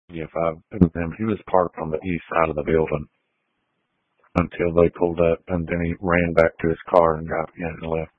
Yeah, five of them. He was parked on the east side of the building until they pulled up, and then he ran back to his car and got in and left.